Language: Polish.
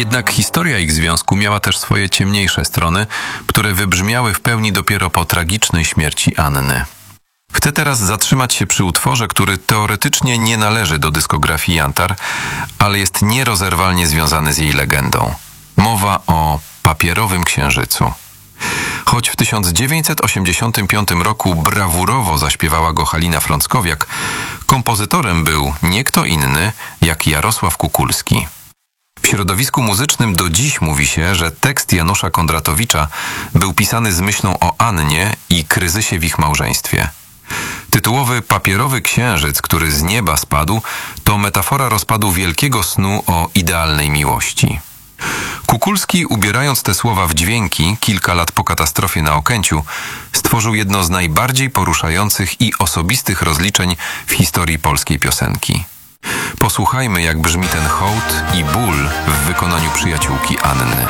Jednak historia ich związku miała też swoje ciemniejsze strony, które wybrzmiały w pełni dopiero po tragicznej śmierci Anny. Chcę teraz zatrzymać się przy utworze, który teoretycznie nie należy do dyskografii Jantar, ale jest nierozerwalnie związany z jej legendą. Mowa o Papierowym Księżycu. Choć w 1985 roku brawurowo zaśpiewała go Halina Frąckowiak, kompozytorem był nie kto inny jak Jarosław Kukulski. W środowisku muzycznym do dziś mówi się, że tekst Janusza Kondratowicza był pisany z myślą o Annie i kryzysie w ich małżeństwie. Tytułowy Papierowy Księżyc, który z nieba spadł, to metafora rozpadu wielkiego snu o idealnej miłości. Kukulski, ubierając te słowa w dźwięki kilka lat po katastrofie na Okęciu, stworzył jedno z najbardziej poruszających i osobistych rozliczeń w historii polskiej piosenki. Posłuchajmy, jak brzmi ten hołd i ból w wykonaniu przyjaciółki Anny.